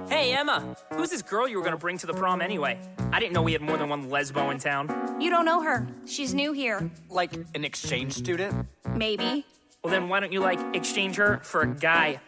Hey, Emma, who's this girl you were gonna bring to the prom anyway? I didn't know we had more than one lesbo in town. You don't know her. She's new here. Like an exchange student? Maybe. Well, then why don't you, exchange her for a guy